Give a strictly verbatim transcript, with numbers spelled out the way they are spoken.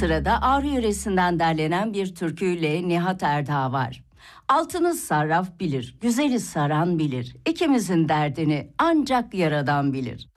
Sırada Ağrı yöresinden derlenen bir türküyle Nihat Erdağ var. Altını sarraf bilir, güzeli saran bilir. İkimizin derdini ancak yaradan bilir.